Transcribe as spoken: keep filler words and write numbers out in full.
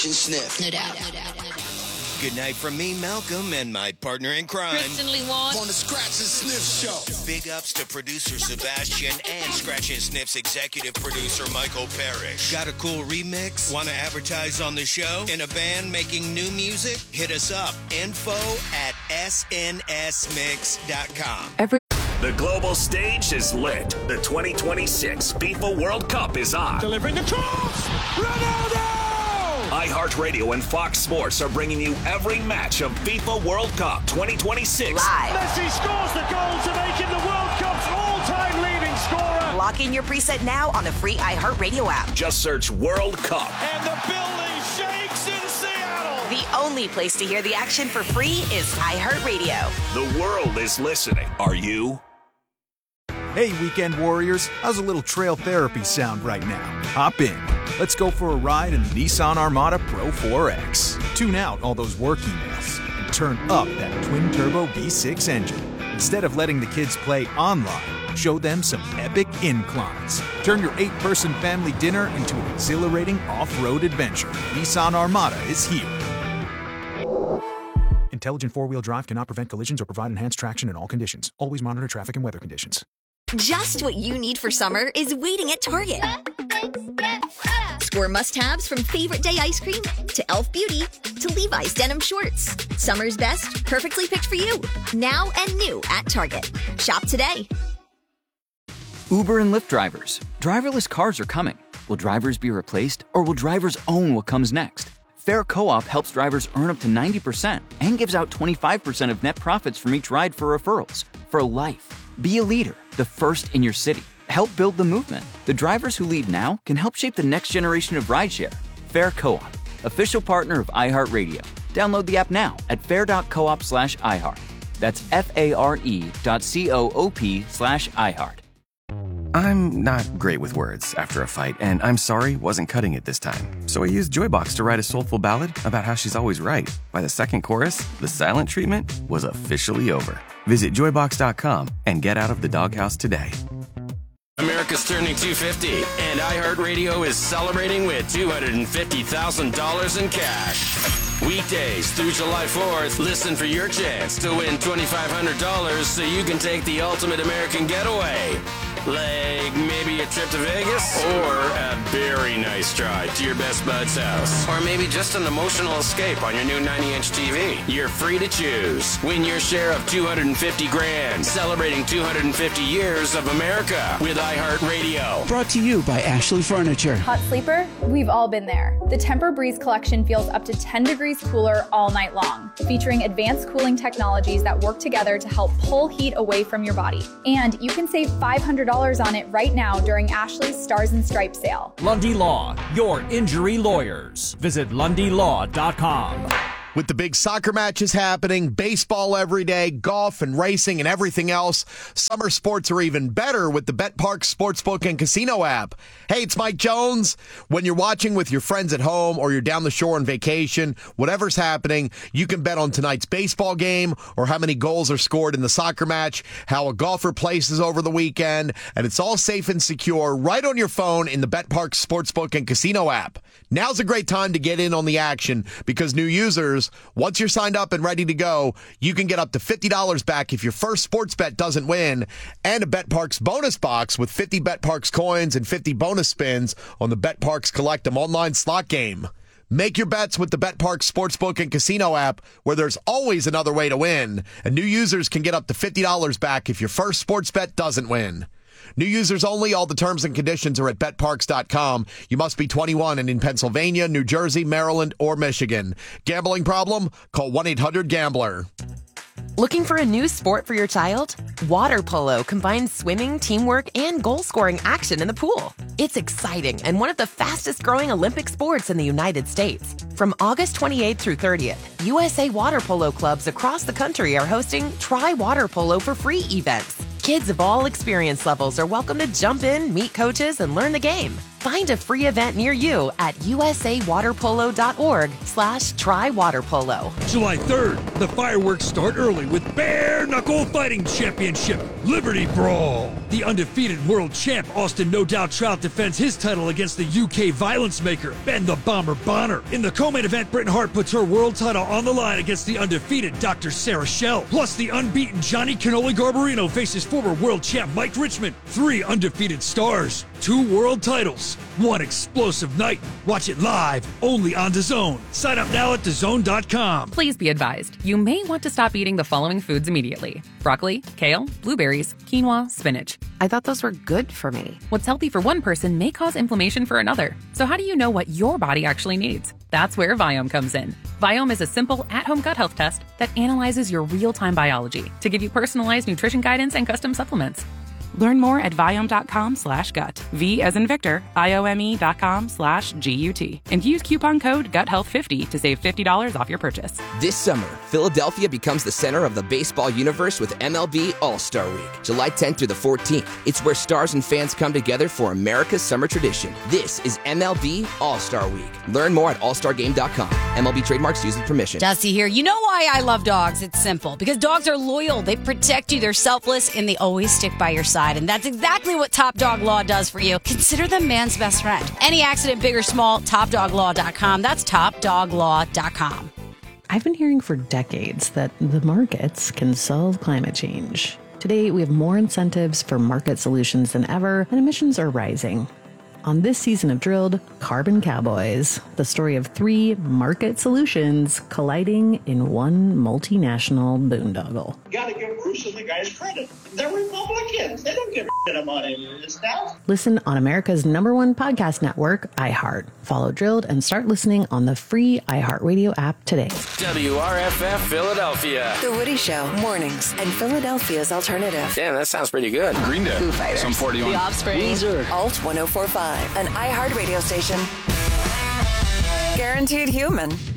scratch and sniff. No doubt. No doubt. No doubt. Good night from me, Malcolm, and my partner in crime. Kristen Lee Wan. On the Scratch and Sniff Show. Big ups to producer Sebastian and Scratch and Sniff's executive producer Michael Parrish. Got a cool remix? Want to advertise on the show? In a band making new music? Hit us up. Info at s n s mix dot com. Every- The global stage is lit. The twenty twenty-six FIFA World Cup is on. Delivering the cross! Ronaldo! iHeartRadio and Fox Sports are bringing you every match of FIFA World Cup twenty twenty-six. Live. Messi scores the goal to make him the World Cup's all-time leading scorer. Lock in your preset now on the free iHeartRadio app. Just search World Cup. And the building shakes in Seattle. The only place to hear the action for free is iHeartRadio. The world is listening. Are you? Hey, Weekend Warriors, how's a little trail therapy sound right now? Hop in. Let's go for a ride in the Nissan Armada Pro four X. Tune out all those work emails and turn up that twin-turbo V six engine. Instead of letting the kids play online, show them some epic inclines. Turn your eight-person family dinner into an exhilarating off-road adventure. Nissan Armada is here. Intelligent four-wheel drive cannot prevent collisions or provide enhanced traction in all conditions. Always monitor traffic and weather conditions. Just what you need for summer is waiting at Target. Score must-haves from Favorite Day ice cream to e l f Beauty to Levi's denim shorts. Summer's best, perfectly picked for you. Now and new at Target. Shop today. Uber and Lyft drivers. Driverless cars are coming. Will drivers be replaced, or will drivers own what comes next? Fair Co-op helps drivers earn up to ninety percent and gives out twenty-five percent of net profits from each ride for referrals. For life. Be a leader, the first in your city. Help build the movement. The drivers who lead now can help shape the next generation of rideshare. Fair Co-op, official partner of iHeartRadio. Download the app now at fair.coop slash iHeart. That's F-A-R-E dot C-O-O-P slash iHeart. I'm not great with words after a fight, and I'm sorry wasn't cutting it this time. So I used Joybox to write a soulful ballad about how she's always right. By the second chorus, the silent treatment was officially over. Visit joybox dot com and get out of the doghouse today. America's turning two hundred fifty, and iHeartRadio is celebrating with two hundred fifty thousand dollars in cash. Weekdays through July fourth, listen for your chance to win twenty-five hundred dollars so you can take the ultimate American getaway. Like maybe a trip to Vegas, or a very nice drive to your best bud's house, or maybe just an emotional escape on your new ninety inch T V. You're free to choose. Win your share of two hundred fifty grand, celebrating two hundred fifty years of America with iHeartRadio. Brought to you by Ashley Furniture. Hot sleeper? We've all been there. The Tempur-Breeze collection feels up to ten degrees cooler all night long, featuring advanced cooling technologies that work together to help pull heat away from your body. And you can save five hundred dollars on it right now during Ashley's Stars and Stripes sale. Lundy Law, your injury lawyers. Visit lundy law dot com. With the big soccer matches happening, baseball every day, golf and racing and everything else, summer sports are even better with the BetParx Sportsbook and Casino app. Hey, it's Mike Jones. When you're watching with your friends at home or you're down the shore on vacation, whatever's happening, you can bet on tonight's baseball game or how many goals are scored in the soccer match, how a golfer places over the weekend, and it's all safe and secure right on your phone in the BetParx Sportsbook and Casino app. Now's a great time to get in on the action because new users, once you're signed up and ready to go, you can get up to fifty dollars back if your first sports bet doesn't win, and a BetParx bonus box with fifty BetParx coins and fifty bonus spins on the BetParx Collect 'em online slot game. Make your bets with the BetParx Sportsbook and Casino app, where there's always another way to win, and new users can get up to fifty dollars back if your first sports bet doesn't win. New users only. All the terms and conditions are at bet parx dot com. You must be twenty-one and in Pennsylvania, New Jersey, Maryland, or Michigan. Gambling problem? Call one eight hundred gambler. Looking for a new sport for your child? Water polo combines swimming, teamwork, and goal-scoring action in the pool. It's exciting and one of the fastest-growing Olympic sports in the United States. From August twenty-eighth through thirtieth, U S A Water Polo clubs across the country are hosting Try Water Polo for Free events. Kids of all experience levels are welcome to jump in, meet coaches, and learn the game. Find a free event near you at usawaterpolo.org slash trywaterpolo. July third, the fireworks start early with Bare Knuckle Fighting Championship. Liberty Brawl. The undefeated world champ Austin No Doubt Trout defends his title against the U K violence maker Ben the Bomber Bonner. In the co-main event, Britain Hart puts her world title on the line against the undefeated Doctor Sarah Schell. Plus, the unbeaten Johnny Cannoli Garbarino faces former world champ Mike Richmond. Three undefeated stars, two world titles, one explosive night. Watch it live, only on DAZN. Sign up now at D A Z N dot com. Please be advised, you may want to stop eating the following foods immediately: broccoli, kale, blueberries, quinoa, spinach. I thought those were good for me. What's healthy for one person may cause inflammation for another. So how do you know what your body actually needs? That's where Viome comes in. Viome is a simple, at-home gut health test that analyzes your real-time biology to give you personalized nutrition guidance and custom supplements. Learn more at Viome.com slash gut. V as in Victor, I-O-M-E dot com slash G-U-T. And use coupon code gut health fifty to save fifty dollars off your purchase. This summer, Philadelphia becomes the center of the baseball universe with M L B All-Star Week, July tenth through the fourteenth. It's where stars and fans come together for America's summer tradition. This is M L B All-Star Week. Learn more at all star game dot com. M L B trademarks used with permission. Dusty here. You know why I love dogs? It's simple. Because dogs are loyal. They protect you. They're selfless, and they always stick by your side. And that's exactly what Top Dog Law does for you. Consider them man's best friend. Any accident, big or small, top dog law dot com. That's top dog law dot com. I've been hearing for decades that the markets can solve climate change. Today, we have more incentives for market solutions than ever, and emissions are rising. On this season of Drilled, Carbon Cowboys, the story of three market solutions colliding in one multinational boondoggle. You gotta give Bruce and the guys credit. They're Republicans. They don't give a shit about any of this stuff. Listen on America's number one podcast network, iHeart. Follow Drilled and start listening on the free iHeartRadio app today. W R F F Philadelphia. The Woody Show, mornings, and Philadelphia's alternative. Damn, that sounds pretty good. Green Day. Foo Fighters. Some forty-one. The Offspring. Weezer. Alt one oh four point five. An iHeart radio station. Guaranteed human.